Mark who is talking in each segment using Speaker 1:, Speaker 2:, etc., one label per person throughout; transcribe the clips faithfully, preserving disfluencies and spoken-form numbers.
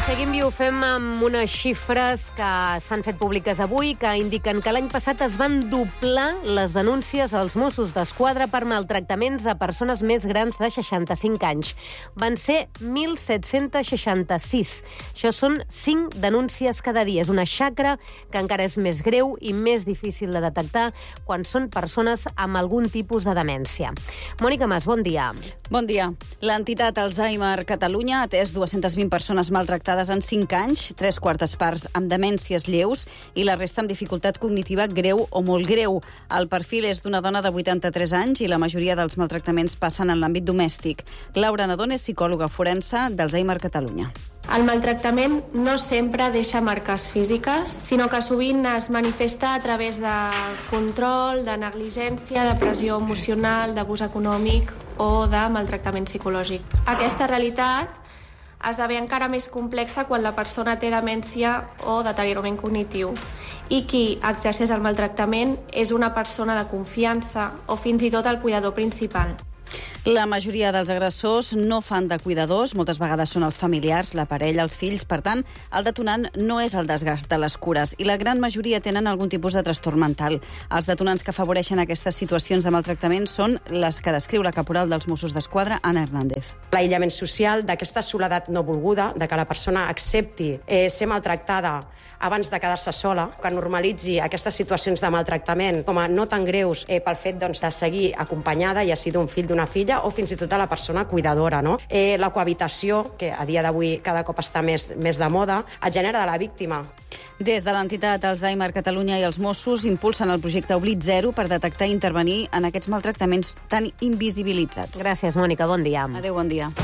Speaker 1: Seguim i ho fem amb unes xifres que s'han fet públiques avui que indiquen que l'any passat es van doblar les denúncies als Mossos d'Esquadra per maltractaments a persones més grans de seixanta-cinc anys. Van ser mil set-cents seixanta-sis. Això són cinc denúncies cada dia. És una xacra que encara és més greu i més difícil de detectar quan són persones amb algun tipus de demència. Mònica Mas, bon dia.
Speaker 2: Bon dia. L'entitat Alzheimer Catalunya ha atès dues-centes vint persones maltractades en cinc anys, tres quartes parts amb demències lleus i la resta amb dificultat cognitiva greu o molt greu. El perfil és d'una dona de vuitanta-tres anys i la majoria dels maltractaments passen en l'àmbit domèstic. Laura Nadón és psicòloga forense d'Alzheimer Catalunya.
Speaker 3: El maltractament no sempre deixa marques físiques, sinó que sovint es manifesta a través de control, de negligència, de pressió emocional, d'abús econòmic o de maltractament psicològic. Aquesta realitat esdevé encara més complexa quan la persona té demència o deteriorament cognitiu i qui exerceix el maltractament és una persona de confiança o fins i tot el cuidador principal.
Speaker 2: La majoria dels agressors no fan de cuidadors, moltes vegades són els familiars, la parella, els fills. Per tant, el detonant no és el desgast de les cures i la gran majoria tenen algun tipus de trastorn mental. Els detonants que afavoreixen aquestes situacions de maltractament són les que descriu la caporal dels Mossos d'Esquadra, Anna Hernández.
Speaker 4: L'aïllament social, d'aquesta soledat no volguda, de que la persona accepti eh, ser maltractada abans de quedar-se sola, que normalitzi aquestes situacions de maltractament com a no tan greus eh, pel fet doncs, de seguir acompanyada, ja sigui d'un fill, d'una filla, o fins i tot a la persona cuidadora. No? Eh, la cohabitació, que a dia d'avui cada cop està més, més de moda, el gènere de la víctima.
Speaker 2: Des de l'entitat Alzheimer Catalunya i els Mossos impulsen el projecte Oblit Zero per detectar i intervenir en aquests maltractaments tan invisibilitzats.
Speaker 1: Gràcies, Mònica. Bon dia.
Speaker 2: Adéu, bon dia.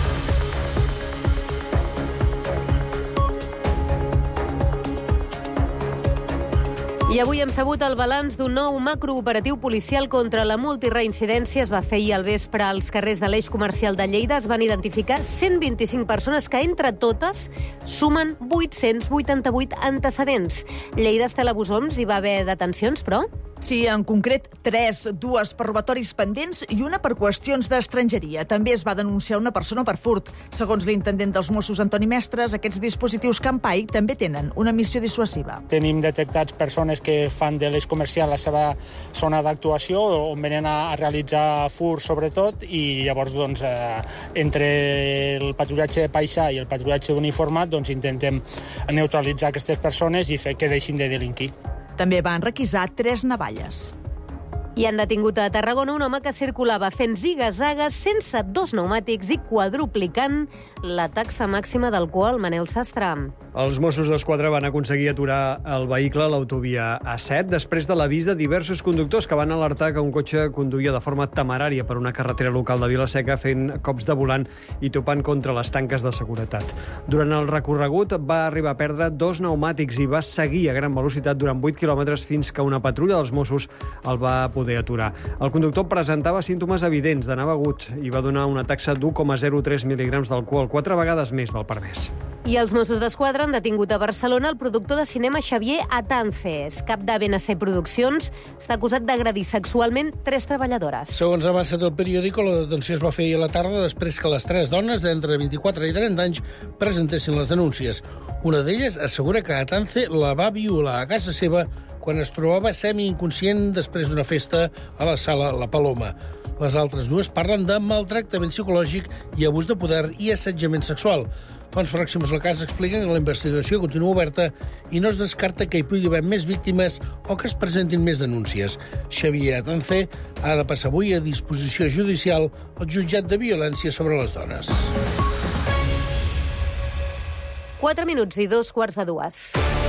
Speaker 1: I avui hem sabut el balanç d'un nou macrooperatiu policial contra la multireincidència. Es va fer ahir al vespre als carrers de l'eix comercial de Lleida. Es van identificar cent vint-i-cinc persones que, entre totes, sumen vuit-cents vuitanta-vuit antecedents. Lleida, Estela Busons, hi va haver detencions, però...
Speaker 5: Sí, en concret, tres, dues per robatoris pendents i una per qüestions d'estrangeria. També es va denunciar una persona per furt. Segons l'intendent dels Mossos, Antoni Mestres, aquests dispositius Campai també tenen una missió dissuasiva.
Speaker 6: Tenim detectats persones que fan de l'eix comercial la seva zona d'actuació, on venen a realitzar furs sobretot, i llavors doncs, eh, entre el patrullatge paisà i el patrullatge uniformat doncs, intentem neutralitzar aquestes persones i fer que deixin de delinquir.
Speaker 5: També van requisar tres navalles.
Speaker 1: I han detingut a Tarragona un home que circulava fent ziga-zagues sense dos pneumàtics i quadruplicant la taxa màxima d'alcohol. Manel Sastre.
Speaker 7: Els Mossos d'Esquadra van aconseguir aturar el vehicle a l'autovia A set després de l'avís de diversos conductors que van alertar que un cotxe conduïa de forma temerària per una carretera local de Vila-seca fent cops de volant i topant contra les tanques de seguretat. Durant el recorregut va arribar a perdre dos pneumàtics i va seguir a gran velocitat durant vuit quilòmetres fins que una patrulla dels Mossos el va poder aturar. El conductor presentava símptomes evidents d'anar begut i va donar una taxa d'u coma zero tres mil·ligrams d'alcohol, quatre vegades més del permès.
Speaker 1: I els Mossos d'Esquadra han detingut a Barcelona el productor de cinema Xavier Atances, cap de B N C Produccions. Està acusat d'agredir sexualment tres treballadores.
Speaker 8: Segons ha avançat el periòdico, la detenció es va fer ahir a la tarda després que les tres dones d'entre vint-i-quatre i trenta anys presentessin les denúncies. Una d'elles assegura que Atance la va violar a casa seva quan es trobava semi-inconscient després d'una festa a la sala La Paloma. Les altres dues parlen de maltractament psicològic i abús de poder i assetjament sexual. Fonts pròximes al cas expliquen que la investigació continua oberta i no es descarta que hi pugui haver més víctimes o que es presentin més denúncies. Xavier Atance ha de passar avui a disposició judicial al jutjat de violència sobre les dones.
Speaker 1: Quatre minuts i dos quarts de dues.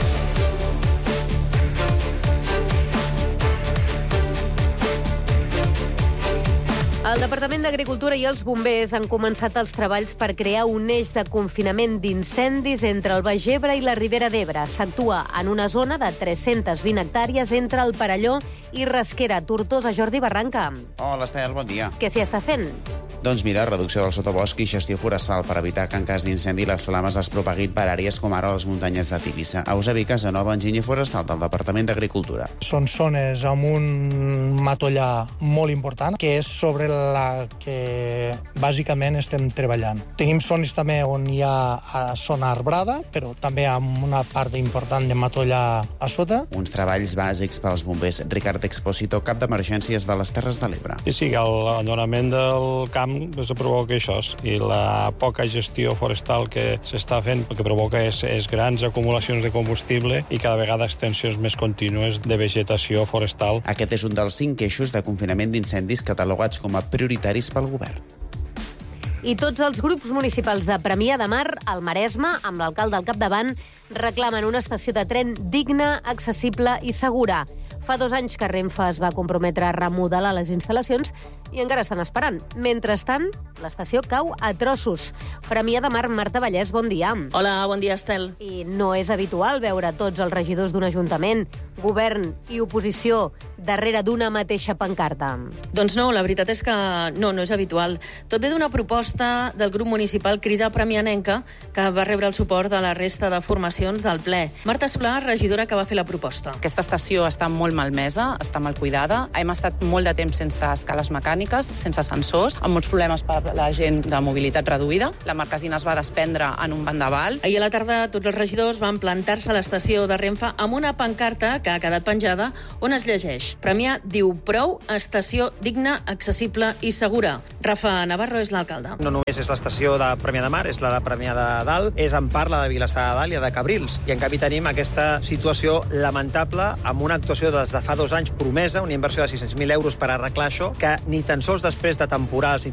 Speaker 1: El Departament d'Agricultura i els bombers han començat els treballs per crear un eix de confinament d'incendis entre el Baix Ebre i la Ribera d'Ebre. S'actua en una zona de tres-centes vint hectàrees entre el Perelló i Rasquera. Tortosa, Jordi Barranca.
Speaker 9: Hola, Estel, bon dia.
Speaker 1: Què s'hi està fent?
Speaker 9: Doncs mira, reducció del sotobosc i gestió forestal per evitar que en cas d'incendi les flames es propaguin per àrees com ara les muntanyes de Tivissa. Eusebi Casanova, enginyer forestal del Departament d'Agricultura.
Speaker 10: Són zones amb un matollar molt important, que és sobre la que bàsicament estem treballant. Tenim zones també on hi ha zona arbrada, però també amb una part important de matolla a sota.
Speaker 9: Uns treballs bàsics pels bombers. Ricard Expósito, cap d'emergències de les Terres de l'Ebre.
Speaker 11: Sí, sí, l'abandonament del camp es provoca això, i la poca gestió forestal que s'està fent, que provoca és, és grans acumulacions de combustible i cada vegada extensions més contínues de vegetació forestal.
Speaker 9: Aquest és un dels cinc eixos de confinament d'incendis catalogats com a prioritaris pel govern.
Speaker 1: I tots els grups municipals de Premià de Mar, al Maresme, amb l'alcalde al capdavant, reclamen una estació de tren digna, accessible i segura. Fa dos anys que Renfe es va comprometre a remodelar les instal·lacions i encara estan esperant. Mentrestant, l'estació cau a trossos. Premià de Mar, Marta Vallès, bon dia.
Speaker 12: Hola, bon dia, Estel.
Speaker 1: I no és habitual veure tots els regidors d'un ajuntament, govern i oposició darrere d'una mateixa pancarta.
Speaker 12: Doncs no, la veritat és que no, no és habitual. Tot ve d'una proposta del grup municipal Crida Premianenca, que va rebre el suport de la resta de formacions del ple. Marta Solà, regidora que va fer la proposta.
Speaker 13: Aquesta estació està molt malmesa, està mal cuidada. Hem estat molt de temps sense escales mecàniques, sense ascensors, amb molts problemes per la gent de mobilitat reduïda. La marquesina es va desprendre en un vendaval.
Speaker 12: Ahir a la tarda tots els regidors van plantar-se a l'estació de Renfe amb una pancarta que ha quedat penjada on es llegeix: Premià diu prou, estació digna, accessible i segura. Rafa Navarro és l'alcalde.
Speaker 14: No només és l'estació de Premià de Mar, és la de Premià de Dalt, és en part la de Vilassar de Dalt i de Cabrils. I en canvi tenim aquesta situació lamentable amb una actuació des de fa dos anys promesa, una inversió de sis-cents mil euros per arreglar això, que ni tan sols després de temporals ni